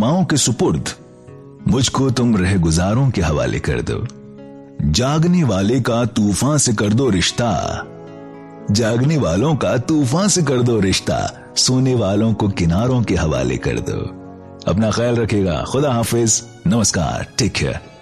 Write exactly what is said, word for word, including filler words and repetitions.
रहनुमाओं के सुपुर्द मुझको तुम रह गुजारों के हवाले कर दो। जागने वाले का तूफान से कर दो रिश्ता, जागने वालों का तूफान से कर दो रिश्ता, सोने वालों को किनारों के हवाले कर दो। अपना ख्याल रखिएगा। खुदा हाफिज, नमस्कार, टेक केयर।